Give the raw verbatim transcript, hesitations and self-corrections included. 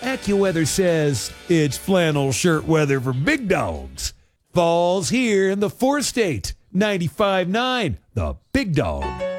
AccuWeather says it's flannel shirt weather for big dogs. Fall's here in the four-state. ninety-five point nine, The Big Dog.